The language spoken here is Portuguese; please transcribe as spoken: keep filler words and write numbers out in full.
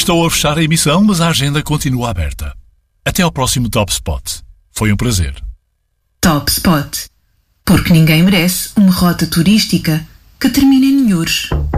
Estou a fechar a emissão, mas a agenda continua aberta. Até ao próximo Top Spot. Foi um prazer. Top Spot. Porque ninguém merece uma rota turística que termine em Nhures.